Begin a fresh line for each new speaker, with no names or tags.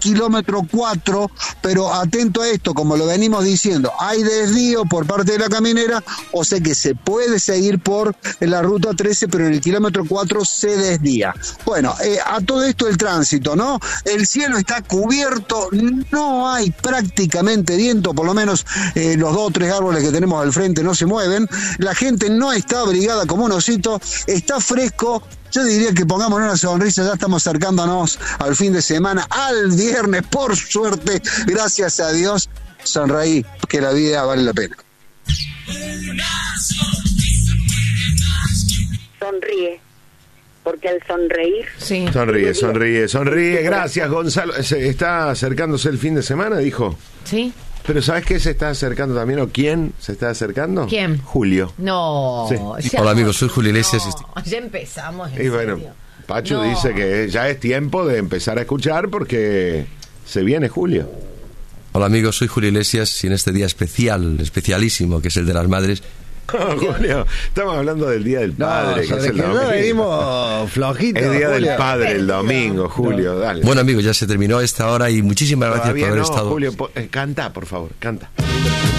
kilómetro 4, pero atento a esto, como lo venimos diciendo, hay desvío por parte de la caminera, o sea que se puede seguir por la ruta 13, pero en el kilómetro 4 se desvía. Bueno, a todo esto el tránsito, ¿no? El cielo está cubierto, no hay prácticamente viento, por lo menos los 2 o 3 árboles que tenemos al frente no se mueven, la gente no está abrigada como un osito, está fresco. Yo diría que pongamos una sonrisa, ya estamos acercándonos al fin de semana, al viernes, por suerte, gracias a Dios, sonreí, que la vida vale la pena.
Sonríe, porque al sonreír...
Sí.
Sonríe. Gracias, Gonzalo. ¿Se está acercándose el fin de semana, dijo?
Sí.
Pero ¿sabes qué se está acercando también? ¿O quién se está acercando?
¿Quién?
Julio.
No.
Sí.
Hola amigos, soy Julio Iglesias.
No, ya empezamos.
Y bueno, Pacho dice que ya es tiempo de empezar a escuchar porque se viene Julio.
Hola amigos, soy Julio Iglesias y en este día especialísimo, que es el de las madres.
Julio, estamos hablando del Día del Padre, que es el domingo.
No venimos flojitos.
Es Día del Padre el domingo, Julio, dale.
Bueno amigos, ya se terminó esta hora y muchísimas gracias por haber estado.
Julio, canta, por favor, canta.